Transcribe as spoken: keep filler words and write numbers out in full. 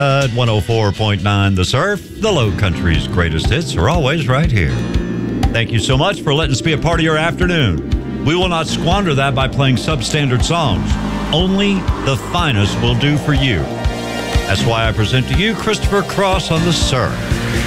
At one oh four point nine The Surf, the Low Country's greatest hits are always right here. Thank you so much for letting us be a part of your afternoon. We will not squander that by playing substandard songs. Only the finest will do for you. That's why I present to you Christopher Cross on The Surf.